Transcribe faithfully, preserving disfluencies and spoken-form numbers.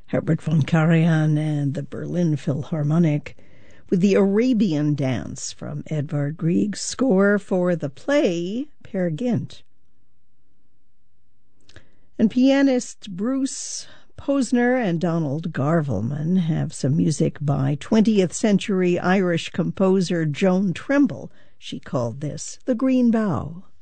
Herbert von Karajan and the Berlin Philharmonic with the Arabian Dance from Edvard Grieg's score for the play Peer Gynt. And pianist Bruce Posner and Donald Garvelman have some music by twentieth century Irish composer Joan Trimble. She called this The Green Bough.